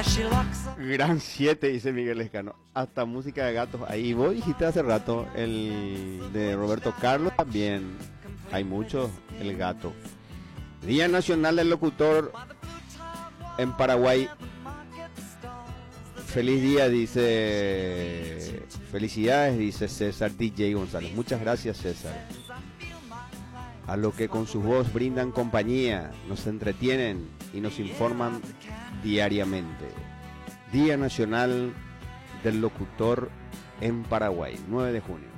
Gran 7, dice Miguel Escano. Hasta música de gatos. Ahí vos dijiste hace rato, el de Roberto Carlos también. Hay muchos, el gato. Día Nacional del Locutor en Paraguay. Feliz día, dice. Felicidades, dice César DJ González. Muchas gracias, César. A lo que con su voz brindan compañía, nos entretienen y nos informan diariamente. Día Nacional del Locutor en Paraguay, 9 de junio.